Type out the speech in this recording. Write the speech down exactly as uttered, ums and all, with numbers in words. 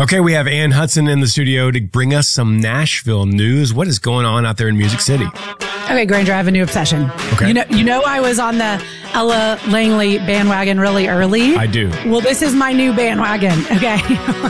Okay, we have Ann Hudson in the studio to bring us some Nashville news. What is going on out there in Music City? Okay, Granger, I have a new obsession. Okay. You know, you know I was on the Ella Langley bandwagon really early. I do. Well, this is my new bandwagon, okay?